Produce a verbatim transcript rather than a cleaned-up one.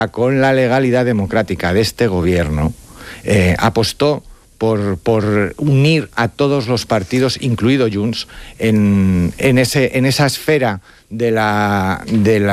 con la legalidad democrática de este gobierno, eh, apostó por, por unir a todos los partidos, incluido Junts, en, en, ese, en esa esfera de la, de la